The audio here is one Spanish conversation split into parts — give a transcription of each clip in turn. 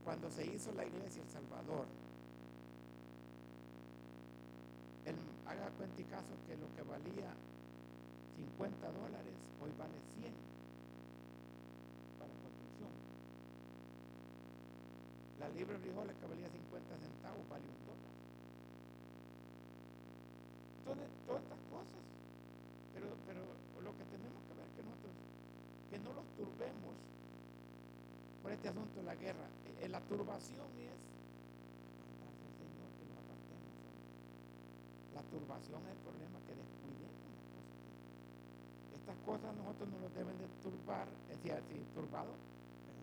cuando se hizo la iglesia El Salvador, haga cuenta y caso que lo que valía $50, hoy vale 100 para construcción. La libra de frijoles que valía 50 centavos vale $1. Entonces, todas estas cosas, pero lo que tenemos que ver que no los turbemos por este asunto de la guerra. La turbación es apartarse del Señor, que los apartemos. La turbación es el problema, que descuidemos las cosas. Estas cosas nosotros no nos deben de turbar, es decir, turbado, pero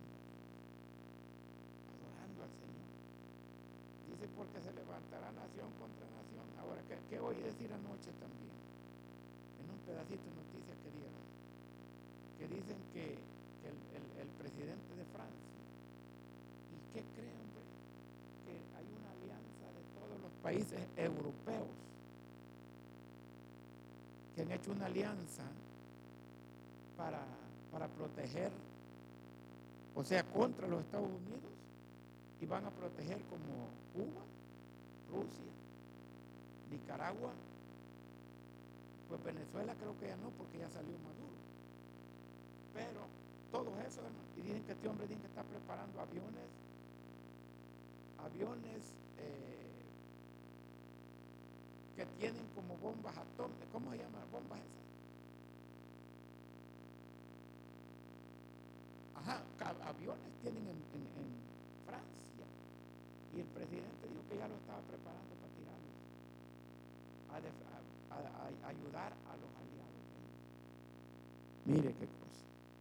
adorando al Señor. Dice, porque se levantará nación contra nación. Ahora, ¿qué oí decir anoche también? En un pedacito de noticias que dieron, que dicen que el presidente de Francia, ¿y qué creen, hombre? Que hay una alianza de todos los países europeos que han hecho una alianza para proteger, o sea, contra los Estados Unidos, y van a proteger como Cuba, Rusia, Nicaragua, pues Venezuela creo que ya no, porque ya salió Maduro, pero todos esos, y dicen que este hombre está preparando aviones que tienen como bombas atómicas. ¿Cómo se llaman las bombas esas? Aviones tienen en Francia, y el presidente dijo que ya lo estaba preparando para tirarlos a ayudar a los aliados. Mire qué cosa.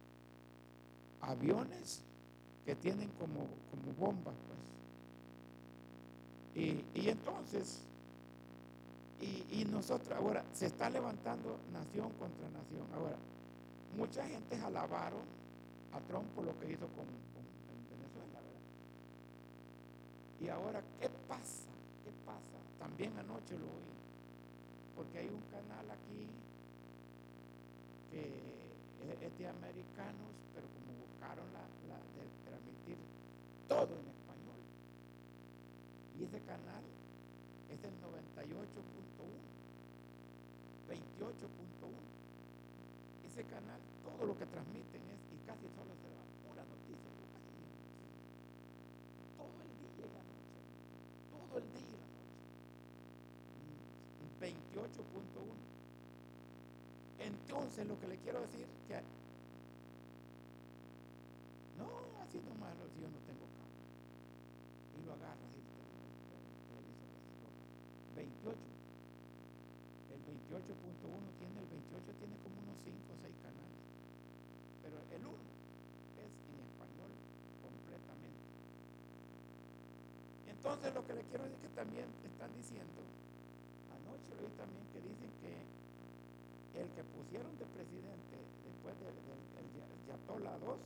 Aviones que tienen como bombas, pues. Y entonces, y nosotros ahora se está levantando nación contra nación. Ahora, mucha gente alabaron a Trump por lo que hizo con Venezuela, ¿verdad? Y ahora, ¿qué pasa? También anoche lo oí, porque hay un canal aquí que es de americanos, pero como buscaron la de transmitir todo en español, y ese canal es el 98.1, 28.1. Ese canal, todo lo que transmiten y casi solo se va pura noticia, todo el día y la noche, todo el día y la noche. 28.1. Entonces, lo que le quiero decir que no, así nomás, si yo no tengo cámara, y lo agarro así el televisor, 28. El 28.1 tiene, el 28 tiene como unos 5 o 6 canales, pero el 1 es en español completamente. Entonces, lo que le quiero decir que también están diciendo, anoche lo vi también, que dicen que el que pusieron de presidente después del Ayatollah II,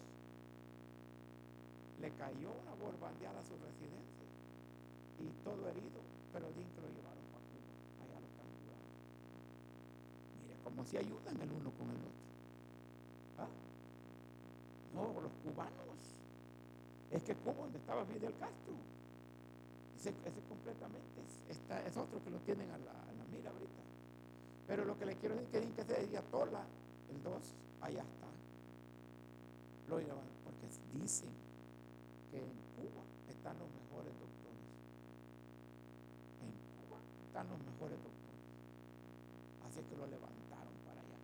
le cayó una bombardeada a su residencia y todo herido, pero dicen que lo llevaron para Cuba, allá lo están curando. Mire, como si ayudan el uno con el otro. No, los cubanos, es que Cuba, donde estaba Fidel Castro, ese completamente es otro que lo tienen a la mira ahorita. Pero lo que le quiero decir, que dicen que ese Ayatollah, el 2, allá está, lo llevan, porque dicen que en Cuba están los mejores doctores. En Cuba están los mejores doctores. Así que lo levantaron para allá.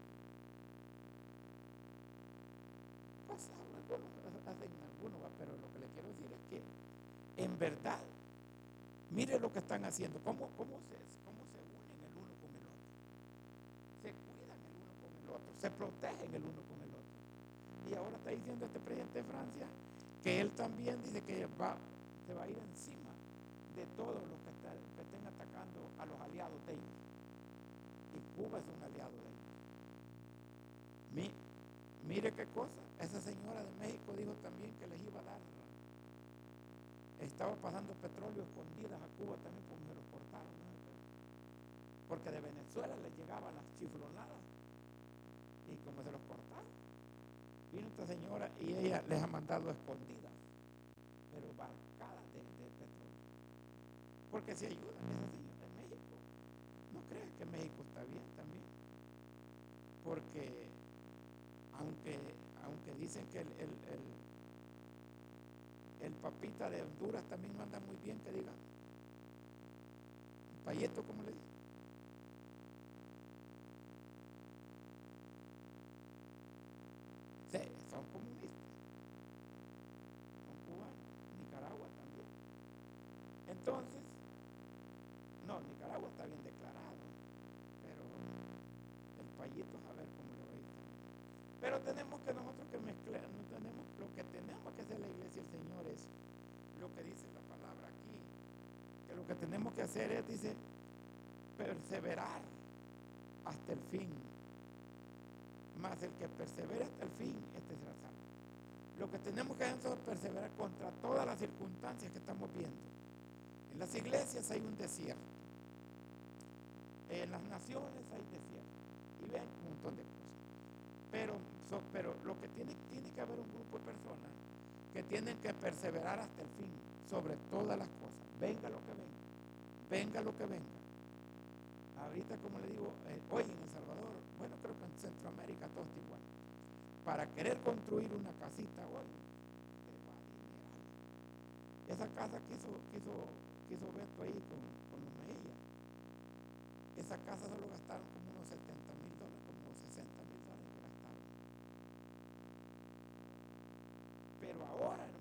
Pues hacen algunos, pero lo que le quiero decir es que en verdad, mire lo que están haciendo, cómo se unen el uno con el otro, se cuidan el uno con el otro, se protegen el uno con el otro. Y ahora está diciendo este presidente de Francia que él también dice que se va a ir encima de todos los que estén atacando a los aliados de ellos. Y Cuba es un aliado de ellos. Mire qué cosa, esa señora de México dijo también que les iba a dar, estaba pasando petróleo escondidas a Cuba también, como se los cortaron, ¿no? Porque de Venezuela les llegaban las chiflonadas y como se los cortaron, vino esta señora y ella les ha mandado escondidas, pero barcadas de petróleo. Porque se ayuda ese señor en México. No creas que México está bien también. Porque aunque dicen que el papita de Honduras también no anda muy bien, que digan. El payeto, ¿cómo le dicen? Sí, son comunistas, son cubanos, Nicaragua también. Entonces, no, Nicaragua está bien declarado, pero el payito a ver cómo lo veis. Pero tenemos que nosotros que mezclar, no tenemos, lo que tenemos que hacer la iglesia del Señor es lo que dice la palabra aquí, que lo que tenemos que hacer es, dice, perseverar hasta el fin. Más el que persevere hasta el fin, este será salvo. Lo que tenemos que hacer es perseverar contra todas las circunstancias que estamos viendo. En las iglesias hay un desierto, en las naciones hay desierto, y ven un montón de cosas. Pero lo que tiene que haber un grupo de personas que tienen que perseverar hasta el fin sobre todas las cosas, venga lo que venga, venga lo que venga. Ahorita, como le digo, hoy en El Salvador, bueno, creo que en Centroamérica todo está igual. Para querer construir una casita hoy, te va a dineral. Esa casa que hizo Beto ahí con los Mejía, esa casa solo gastaron como unos $70,000, como $60,000 que gastaron. Pero ahora